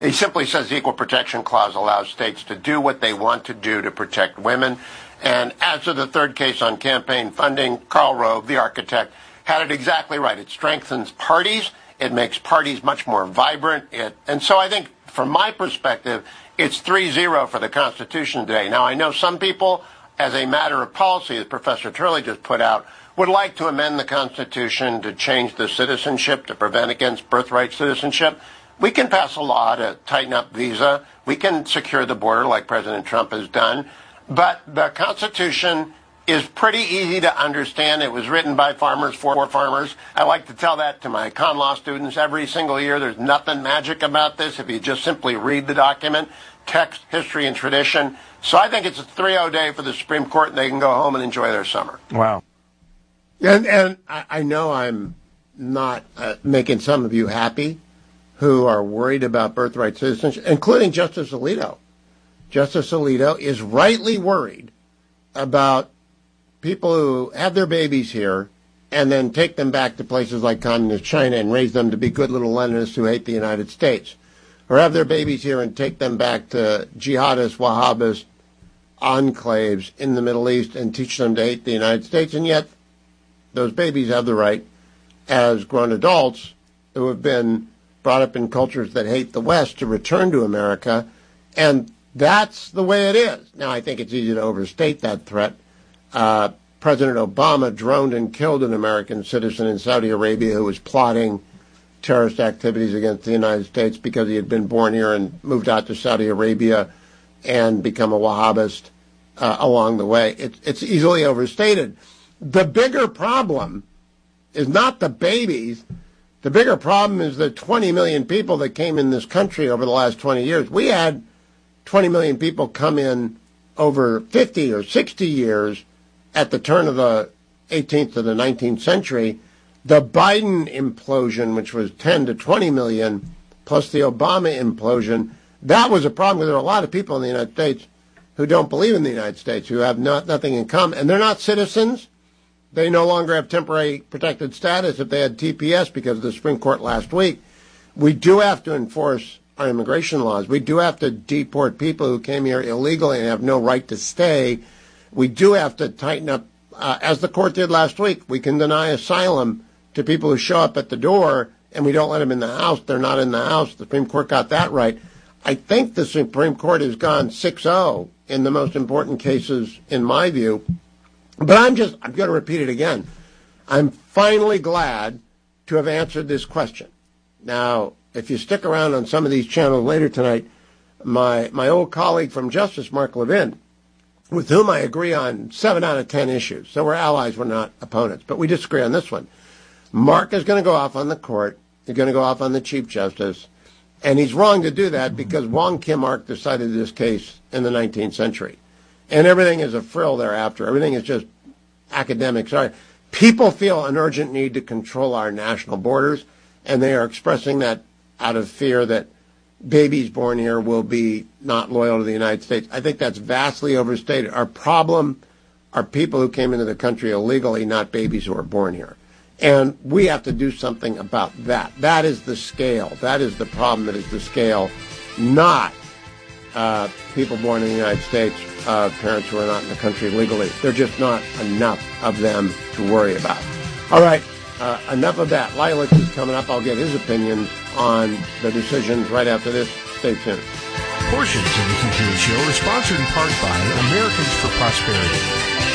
He simply says the Equal Protection Clause allows states to do what they want to do to protect women. And as to the third case on campaign funding, Karl Rove, the architect, had it exactly right. It strengthens parties. It makes parties much more vibrant. And so I think, from my perspective, it's 3-0 for the Constitution today. Now, I know some people, as a matter of policy, as Professor Turley just put out, would like to amend the Constitution to change the citizenship, to prevent against birthright citizenship. We can pass a law to tighten up visa. We can secure the border like President Trump has done. But the Constitution is pretty easy to understand. It was written by farmers for farmers. I like to tell that to my con law students every single year. There's nothing magic about this if you just simply read the document, text, history, and tradition. So I think it's a 3-0 day for the Supreme Court, and they can go home and enjoy their summer. Wow. And I know I'm not making some of you happy who are worried about birthright citizenship, including Justice Alito. Justice Alito is rightly worried about people who have their babies here and then take them back to places like communist China and raise them to be good little Leninists who hate the United States, or have their babies here and take them back to jihadist, Wahhabist enclaves in the Middle East and teach them to hate the United States. And yet those babies have the right, as grown adults who have been brought up in cultures that hate the West, to return to America. And that's the way it is. Now, I think it's easy to overstate that threat. President Obama droned and killed an American citizen in Saudi Arabia who was plotting terrorist activities against the United States because he had been born here and moved out to Saudi Arabia and become a Wahhabist along the way. It's easily overstated. The bigger problem is not the babies. The bigger problem is the 20 million people that came in this country over the last 20 years. We had 20 million people come in over 50 or 60 years at the turn of the 18th to the 19th century. The Biden implosion, which was 10 to 20 million, plus the Obama implosion, that was a problem because there are a lot of people in the United States who don't believe in the United States, who have nothing in common, and they're not citizens. They no longer have temporary protected status if they had TPS because of the Supreme Court last week. We do have to enforce our immigration laws. We do have to deport people who came here illegally and have no right to stay. We do have to tighten up, as the court did last week. We can deny asylum to people who show up at the door and we don't let them in the house. They're not in the house. The Supreme Court got that right. I think the Supreme Court has gone 6-0 in the most important cases, in my view. But I'm going to repeat it again. I'm finally glad to have answered this question. Now, if you stick around on some of these channels later tonight, my old colleague from Justice, Mark Levin, with whom I agree on 7 out of 10 issues. So we're allies, we're not opponents, but we disagree on this one. Mark is going to go off on the court. He's going to go off on the Chief Justice. And he's wrong to do that because Wong Kim Ark decided this case in the 19th century. And everything is a frill thereafter. Everything is just academic. Sorry. People feel an urgent need to control our national borders, and they are expressing that out of fear that babies born here will be not loyal to the United States. I think that's vastly overstated. Our problem are people who came into the country illegally, not babies who are born here. And we have to do something about that. That is the scale. That is the problem that is the scale, not people born in the United States, parents who are not in the country legally. There's just not enough of them to worry about. All right, enough of that. Lilac is coming up. I'll get his opinions on the decisions right after this. Stay tuned. Portions of the Hugh Hewitt Show are sponsored in part by Americans for Prosperity.